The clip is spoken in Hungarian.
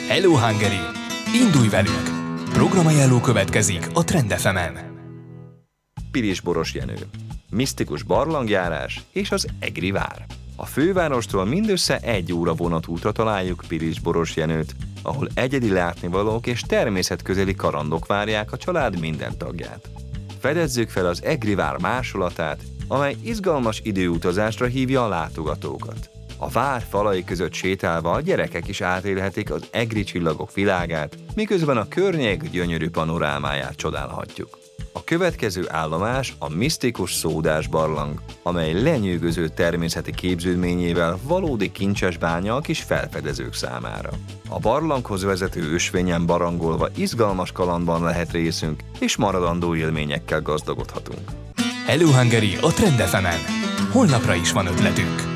Hello Hungary! Indulj velünk! Programajánló következik a Trend FM-en. Pilisboros Jenő, misztikus barlangjárás és az Egri vár. A fővárostól mindössze 1 óra vonatútra találjuk Pilisboros Jenőt, ahol egyedi látnivalók és természetközeli kalandok várják a család minden tagját. Fedezzük fel az Egri vár másolatát, amely izgalmas időutazásra hívja a látogatókat. A vár falai között sétálva a gyerekek is átélhetik az egri csillagok világát, miközben a környék gyönyörű panorámáját csodálhatjuk. A következő állomás a misztikus szódás barlang, amely lenyűgöző természeti képződményével valódi kincses bánya a kis felfedezők számára. A barlanghoz vezető ösvényen barangolva izgalmas kalandban lehet részünk, és maradandó élményekkel gazdagodhatunk. Hello Hungary a Trend FM-en. Holnapra is van ötletünk.